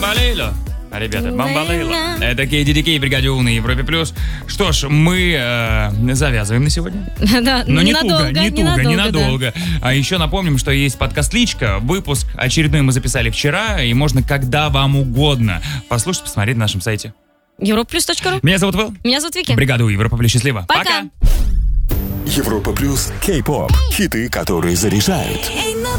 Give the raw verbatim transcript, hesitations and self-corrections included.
Бамбалейло. Ребята, Бамбалейло. Это кей ди ди кей, бригаде У на Европе плюс. Что ж, мы э, завязываем на сегодня. Да, но не ненадолго, туго, не туго, ненадолго, ненадолго. Да. А еще напомним, что есть подкаст «Личка». Выпуск очередной мы записали вчера, и можно когда вам угодно послушать, посмотреть на нашем сайте. европа плюс точка ру. Меня зовут Вэл. Меня зовут Вики. Бригада У, Европа плюс, счастливо. Пока. Пока. Европа плюс, кей-поп, хиты, которые заряжают.